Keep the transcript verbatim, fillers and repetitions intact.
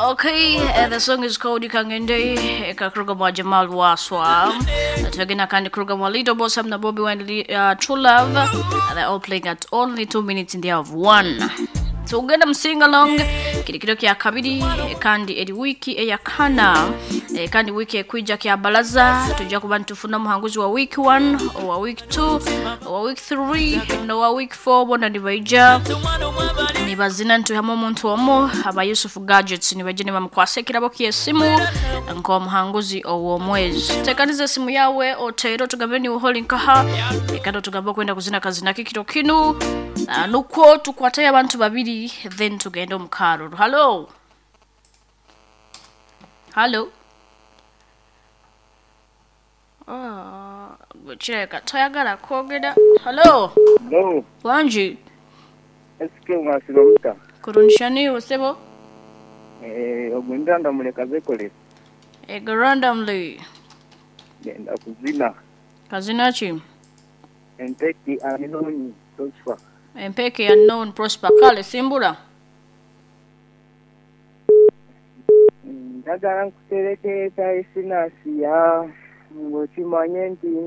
Okay, uh, the song is called Ikangende Kakruga mwa Jamal Waswa. Tugena kandi Kruga mwa Little Boss na Bobby Wine uh, True Love. Uh, they're all playing at only two minutes in the hour of one. So ugenda msing along kirikiro kya kabiri kandi eri wiki eyakana kandi wiki ekwijja kya balaza tujja kuba ntufuna muhanguzi wa week one wa week two wa week three no wa week four bona ndibaija nibazina ntu hamo muntu omo aba Yusuf Gadgets nibajene bamukwasekira boki esimu nko muhanguzi owo mwezi tekanize simu yawe otero tugabeni uholi nkaha ekado tugamba kwenda kuzina kazina kikiro kinu uh, nuko tukwataye abantu babiri then tugenda omukaro. Hello. Hello. Ah, gocheka toyagala kogeda. Hello. Hello. Wanji. Eske mwasiromuta. Kurunshani osebo? Eh, ogundanda muleka zekole. E randomly. Genda kuzina. Kazina chi? Empeki unknown prosper. Empeki unknown prosper kale simbula. Ndagala nkutereketa esinasi ya ngokimanye nti